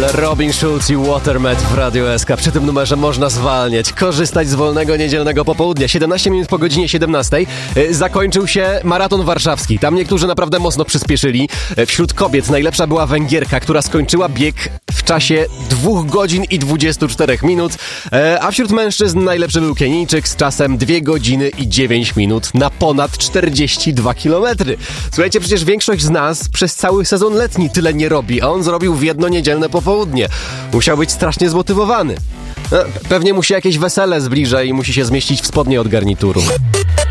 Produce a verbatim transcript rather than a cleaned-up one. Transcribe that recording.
Robin Schulz i Watermed w Radio S K. Przy tym numerze można zwalniać, korzystać z wolnego niedzielnego popołudnia. siedemnaście minut po godzinie siedemnastej zakończył się maraton warszawski. Tam niektórzy naprawdę mocno przyspieszyli. Wśród kobiet najlepsza była Węgierka, która skończyła bieg w czasie dwóch godzin i dwudziestu czterech minut, a wśród mężczyzn najlepszy był Kenijczyk z czasem dwie godziny i dziewięć minut na ponad czterdzieści dwa kilometry. Słuchajcie, przecież większość z nas przez cały sezon letni tyle nie robi, a on zrobił w jedno niedzielne popołudnie. Musiał być strasznie zmotywowany. Pewnie mu się jakieś wesele zbliża i musi się zmieścić w spodnie od garnituru.